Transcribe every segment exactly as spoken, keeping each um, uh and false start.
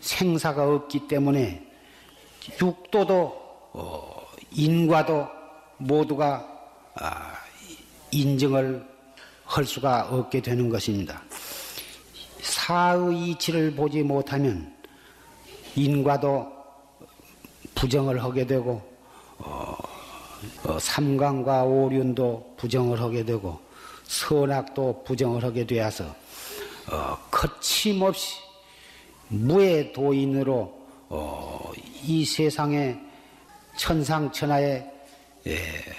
생사가 없기 때문에 육도도 어, 인과도 모두가 아, 인정을 할 수가 없게 되는 것입니다. 사의 이치를 보지 못하면 인과도 부정을 하게 되고 어, 어, 삼강과 오륜도 부정을 하게 되고 선악도 부정을 하게 되어서 어, 거침없이 무해도인으로 어, 이 세상의 천상천하에 예,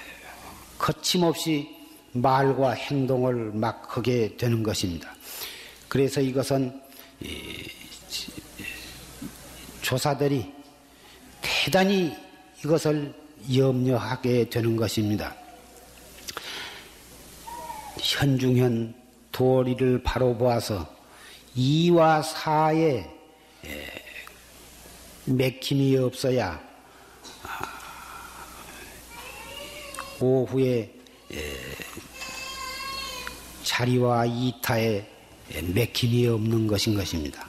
거침없이 말과 행동을 막 하게 되는 것입니다. 그래서 이것은 이, 조사들이 대단히 이것을 염려하게 되는 것입니다. 현중현 도리를 바로 보아서 이와 사에 맥힘이 없어야 오후에 자리와 이타에 맥힘이 없는 것인 것입니다.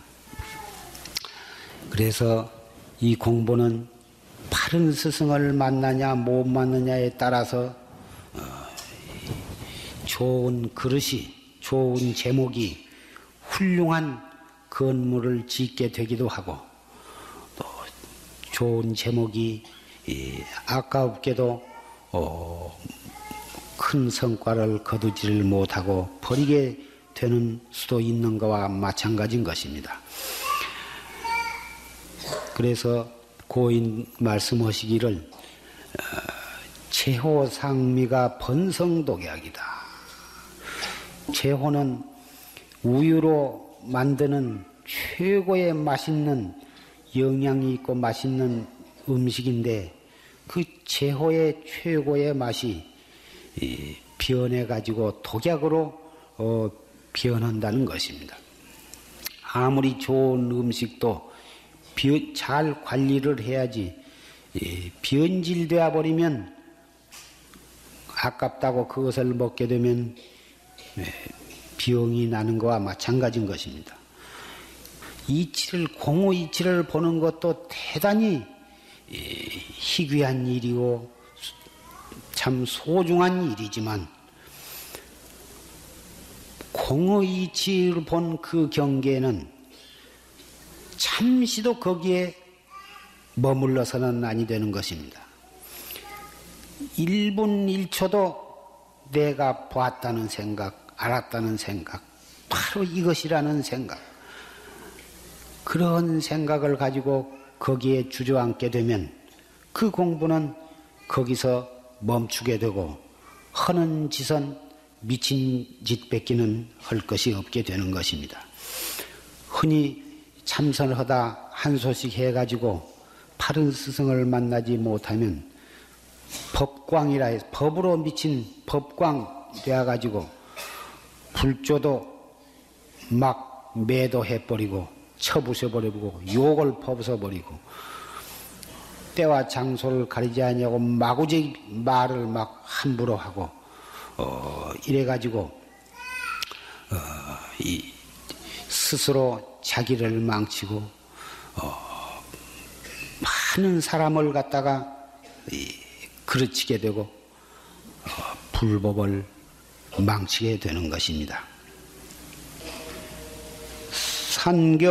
그래서 이 공부는 바른 스승을 만나냐 못 만나냐에 따라서 좋은 그릇이, 좋은 제목이 훌륭한 건물을 짓게 되기도 하고 또 좋은 제목이 아깝게도 어, 큰 성과를 거두지를 못하고 버리게 되는 수도 있는 것과 마찬가지인 것입니다. 그래서 고인 말씀하시기를 채호상미가 번성독약이다. 채호는 우유로 만드는 최고의 맛있는 영양이 있고 맛있는 음식인데 그 채호의 최고의 맛이 변해가지고 독약으로 어, 변한다는 것입니다. 아무리 좋은 음식도 잘 관리를 해야지 변질되어 버리면 아깝다고 그것을 먹게 되면 병이 나는 것과 마찬가지인 것입니다. 이치를 공의 이치를 보는 것도 대단히 희귀한 일이고 참 소중한 일이지만 공의 이치를 본 그 경계는 잠시도 거기에 머물러서는 아니 되는 것입니다. 일 분 일 초도 내가 보았다는 생각, 알았다는 생각, 바로 이것이라는 생각, 그런 생각을 가지고 거기에 주저앉게 되면 그 공부는 거기서 멈추게 되고 하는 짓은 미친 짓 뺏기는 할 것이 없게 되는 것입니다. 흔히 참선을 하다 한 소식 해가지고 바른 스승을 만나지 못하면 법광이라 해서 법으로 미친 법광 되어가지고 불조도 막 매도해버리고 쳐부숴버리고 욕을 퍼부숴버리고 때와 장소를 가리지 않냐고 마구지 말을 막 함부로 하고 어, 이래가지고 어, 이 스스로 자기를 망치고 어, 많은 사람을 갖다가 이, 그르치게 되고 어, 불법을 망치게 되는 것입니다. 산교